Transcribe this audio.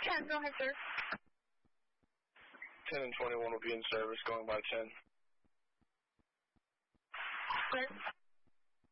Yeah, go ahead, sir. 10 and 21 will be in service, going by 10. Sir?